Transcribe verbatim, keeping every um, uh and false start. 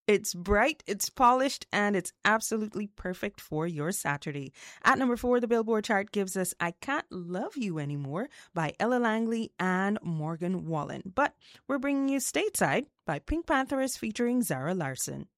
It's bright, it's polished, and it's absolutely perfect for your Saturday. At number four, the Billboard chart gives us I Can't Love You Anymore by Ella Langley and Morgan Wallen. But we're bringing you Stateside by Pink Panthers featuring Zara Larsson.